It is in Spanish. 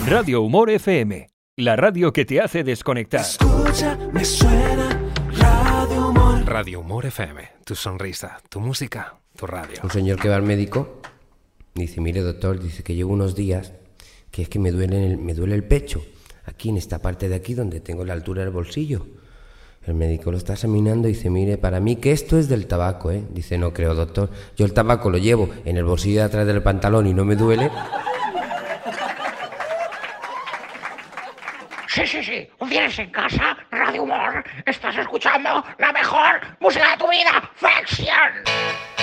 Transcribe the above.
Radio Humor FM, la radio que te hace desconectar. Escucha, me suena Radio Humor. Radio Humor FM, tu sonrisa, tu música, tu radio. Un señor que va al médico dice, mire doctor, dice que llevo unos días que es que me duele el pecho, aquí en esta parte de aquí donde tengo la altura del bolsillo. El médico lo está examinando y dice, mire, para mí que esto es del tabaco, ¿eh? Dice, no creo doctor, yo el tabaco lo llevo en el bolsillo de atrás del pantalón y no me duele. Sí. Un viernes en casa, Radio Humor. Estás escuchando la mejor música de tu vida. ¡Flexion!